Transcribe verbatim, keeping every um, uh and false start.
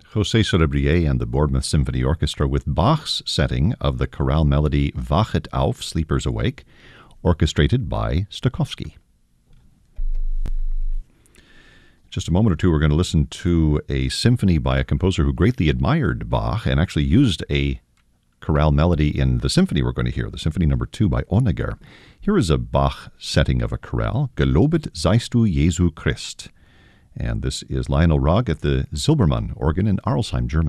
José Solebrié and the Bournemouth Symphony Orchestra with Bach's setting of the chorale melody Wachet auf, Sleepers Awake, orchestrated by Stokowski. Just a moment or two, we're going to listen to a symphony by a composer who greatly admired Bach and actually used a chorale melody in the symphony we're going to hear, the Symphony Number Two by Honegger. Here is a Bach setting of a chorale, Gelobet seist du Jesu Christ. And this is Lionel Rogg at the Silbermann organ in Arlesheim, Germany.